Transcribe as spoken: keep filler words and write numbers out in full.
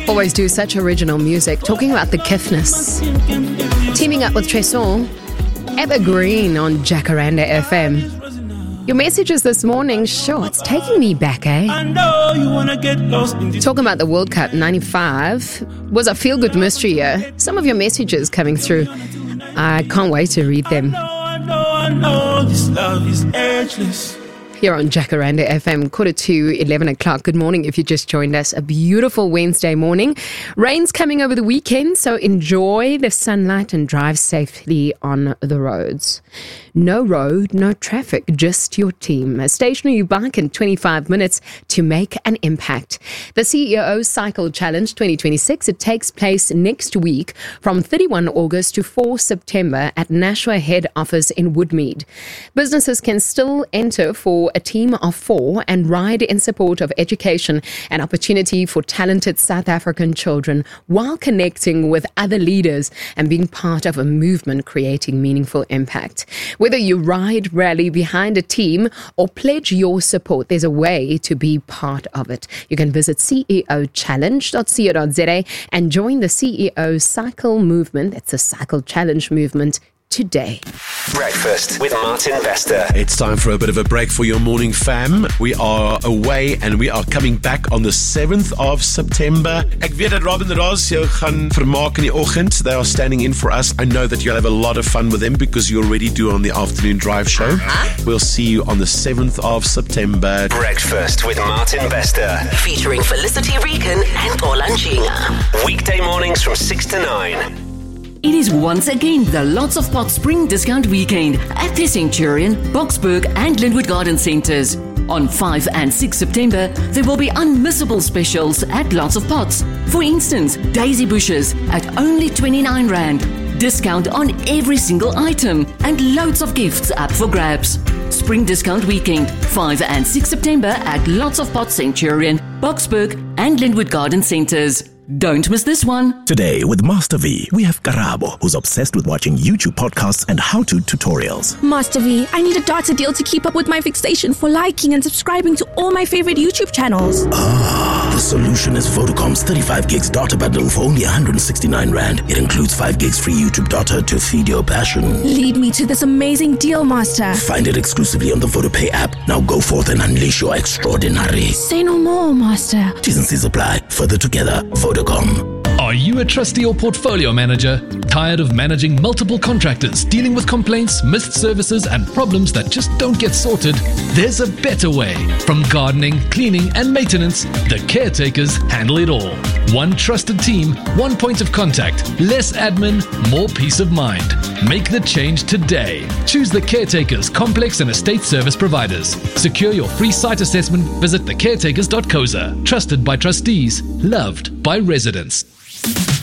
Always do such original music. Talking about the Kiffness. Teaming up with Tresor, Evergreen on Jacaranda F M. Your messages this morning, sure, it's taking me back, eh? Talking about the World Cup ninety-five was a feel-good mystery year. Some of your messages coming through. I can't wait to read them. This love is edgeless. Here on Jacaranda F M, quarter to eleven o'clock. Good morning if you just joined us. A beautiful Wednesday morning. Rain's coming over the weekend, so enjoy the sunlight and drive safely on the roads. No road, no traffic, just your team. A stationary bike in twenty-five minutes to make an impact. The C E O Cycle Challenge twenty twenty-six, it takes place next week from thirty-first August to fourth September at Nashua Head Office in Woodmead. Businesses can still enter for a team of four and ride in support of education and opportunity for talented South African children while connecting with other leaders and being part of a movement creating meaningful impact. Whether you ride, rally behind a team or pledge your support, there's a way to be part of it. You can visit C E O challenge dot co dot za and join the C E O Cycle Movement. That's the Cycle Challenge movement today. Breakfast with Martin Vester. It's time for a bit of a break for your morning fam. We are away and we are coming back on the seventh of September. Ek weet dat Robin Ross jou gaan vermaak in die oggend. They are standing in for us. I know that you'll have a lot of fun with them because you already do on the afternoon drive show. Uh-huh. We'll see you on the seventh of September. Breakfast with Martin Vester. Featuring Felicity Regan and Olanjinga. Weekday mornings from six to nine. It is once again the Lots of Pots Spring Discount Weekend at the Centurion, Boksburg and Linwood Garden Centres. On fifth and sixth September, there will be unmissable specials at Lots of Pots. For instance, daisy bushes at only twenty-nine rand. Discount on every single item and loads of gifts up for grabs. Spring Discount Weekend, fifth and sixth September at Lots of Pots Centurion, Boksburg and Linwood Garden Centres. Don't miss this one. Today with Master V, we have Karabo, who's obsessed with watching YouTube podcasts and how-to tutorials. Master V, I need a data deal to keep up with my fixation for liking and subscribing to all my favorite YouTube channels. Ah, the solution is Vodacom's thirty-five gigs data bundle for only one hundred sixty-nine rand. It includes five gigs free YouTube data to feed your passion. Lead me to this amazing deal, Master. Find it exclusively on the VodaPay app. Now go forth and unleash your extraordinary. Say no more, Master. T's and C's apply. Further together, Vodacom. Are you a trustee or portfolio manager? Tired of managing multiple contractors, dealing with complaints, missed services, and problems that just don't get sorted? There's a better way. From gardening, cleaning, and maintenance, the caretakers handle it all. One trusted team, one point of contact, less admin, more peace of mind. Make the change today. Choose the Caretakers Complex and Estate Service Providers. Secure your free site assessment. Visit the caretakers dot co dot za. Trusted by trustees, loved by residents.